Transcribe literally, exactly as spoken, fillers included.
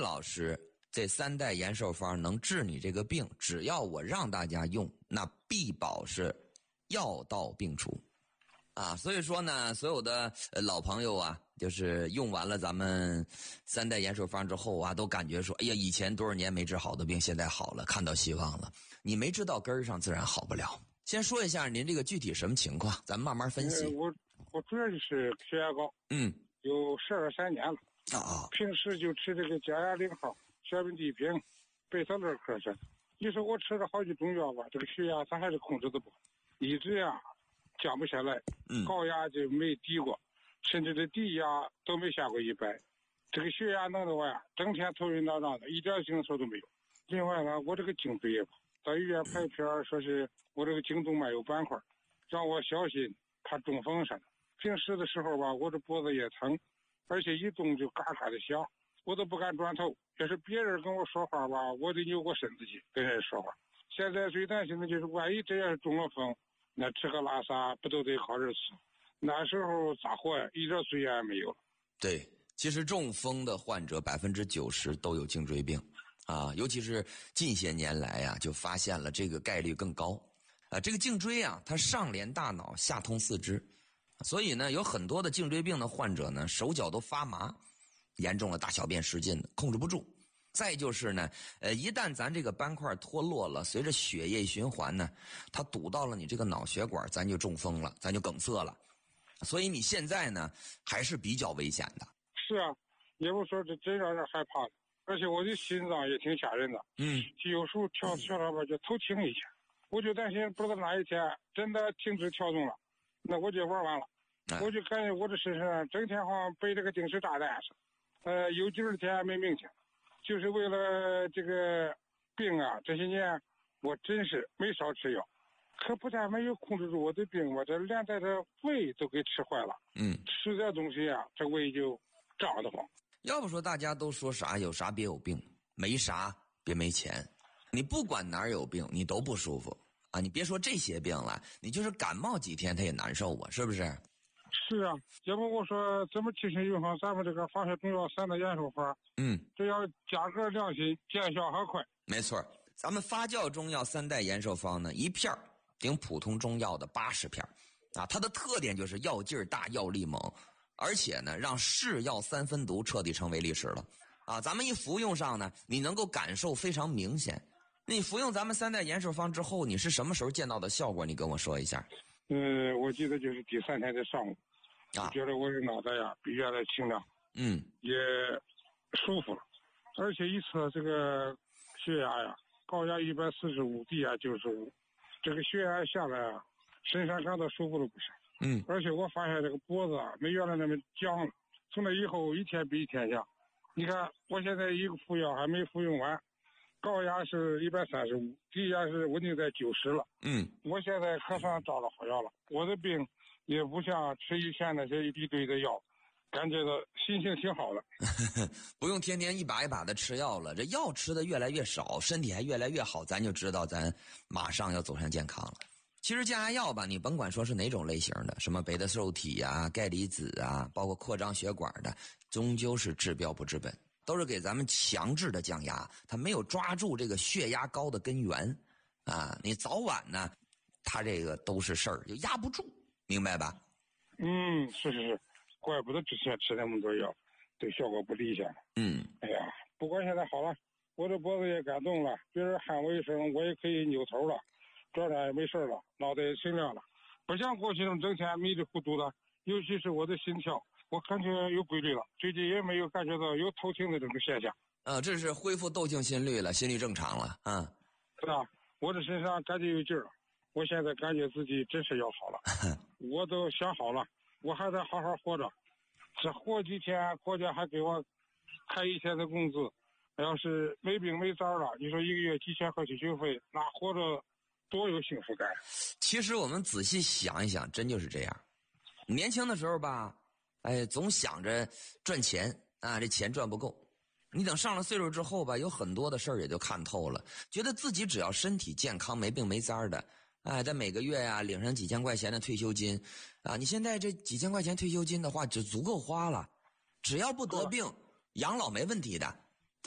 老师这三代延寿方能治你这个病，只要我让大家用，那必保是药到病除啊。所以说呢，所有的老朋友啊，就是用完了咱们三代延寿方之后啊，都感觉说，哎呀，以前多少年没治好的病现在好了，看到希望了。你没治到根儿上，自然好不了。先说一下您这个具体什么情况，咱们慢慢分析。 呃、我我主要就是血压高， 嗯， 有十二三年了啊， 平时就吃这个降压零号、小冰地平、贝特乐克这。你说我吃了好几种药吧，这个血压它还是控制的不好，一直呀降不下来， 嗯， 高压就没低过，甚至这低压都没下过一百。这个血压弄得我呀，整天头晕脑胀的，一点精神都没有。另外呢，我这个颈椎也不好，到医院拍片说是我这个颈动脉有斑块，让我小心怕中风啥的。平时的时候吧，我这脖子也疼，而且一动就嘎嘎的响，我都不敢转头。要是别人跟我说话吧，我得扭过身子去跟人说话。现在最担心的就是万一这要是中了风，那吃喝拉撒不都得靠着吃？那时候咋活呀？一点尊严也没有了。 对，其实中风的患者百分之九十都有颈椎病啊，尤其是近些年来呀、啊，就发现了这个概率更高啊。这个颈椎啊，它上连大脑，下通四肢，所以呢，有很多的颈椎病的患者呢，手脚都发麻，严重了大小便失禁的，控制不住。再就是呢，呃，一旦咱这个斑块脱落了，随着血液循环呢，它堵到了你这个脑血管，咱就中风了，咱就梗塞了。所以你现在呢，还是比较危险的。 是啊，也不说这真让人害怕的，而且我的心脏也挺吓人的。 嗯， 有时候跳跳到吧就头轻一下，我就担心不知道哪一天真的停止跳动了，那我就玩完了。哎、我就感觉我这身上整天好像背这个定时炸弹似的，呃，有几十天没命去。就是为了这个病啊，这些年我真是没少吃药，可不但没有控制住我的病，我这连带着胃都给吃坏了。 嗯， 吃这东西啊，这胃就胀得慌。 要不说大家都说啥有啥别有病，没啥别没钱。你不管哪儿有病，你都不舒服啊！你别说这些病了，你就是感冒几天他也难受啊，是不是？ 是啊，要不我说怎么提前用上咱们这个化学中药三的延寿方？ 嗯， 这要价格良心，见效还快。 没错，咱们发酵中药三代延寿方呢，一片顶普通中药的八十片啊，它的特点就是药劲儿大，药力猛，而且呢，让是药三分毒彻底成为历史了啊！咱们一服用上呢，你能够感受非常明显。你服用咱们三代延寿方之后，你是什么时候见到的效果？你跟我说一下。 呃，我记得就是第三天的上午， 啊， 觉得我的脑袋呀比原来清亮， 嗯， 也舒服了，而且一测这个血压呀，高压一百四十五，低压九十五，这个血压下来啊，身上感到舒服了不少。 嗯， 而且我发现这个脖子啊没原来那么僵了，从那以后一天比一天强。你看我现在一个服药还没服用完，高压是一百三十五，低压是稳定在九十了。 嗯， 我现在可算找到好药了，我的病也不像吃以前那些一堆的药，感觉到心情挺好的。 不用天天一把一把的吃药了，这药吃的越来越少，身体还越来越好，咱就知道咱马上要走向健康了。其实降压药吧，你甭管说是哪种类型的，什么贝塔受体啊、钙离子啊，包括扩张血管的，终究是治标不治本，都是给咱们强制的降压，它没有抓住这个血压高的根源啊。你早晚呢，它这个都是事儿，就压不住，明白吧？ 嗯，是是是，怪不得之前吃那么多药，对效果不理想。 嗯， 哎呀，不管现在好了，我这脖子也敢动了，别人喊我一声，我也可以扭头了。转转也没事了，脑袋也清亮了，不像过去那么整天迷里糊涂的。尤其是我的心跳，我感觉有规律了，最近也没有感觉到有偷听的这个现象。 啊，这是恢复窦性心律了，心律正常了，嗯， 是吧？我这身上感觉有劲儿了，我现在感觉自己真是要好了，我都想好了，我还得好好活着，这活几天，国家还给我开一天的工资，要是没病没灾了，你说一个月几千块退休费，那活着多有幸福感。 其实我们仔细想一想，真就是这样。年轻的时候吧，哎，总想着赚钱啊，这钱赚不够。你等上了岁数之后吧，有很多的事儿也就看透了，觉得自己只要身体健康，没病没灾的，哎，在每个月呀、啊、领上几千块钱的退休金啊，你现在这几千块钱退休金的话，就足够花了，只要不得病，养老没问题的。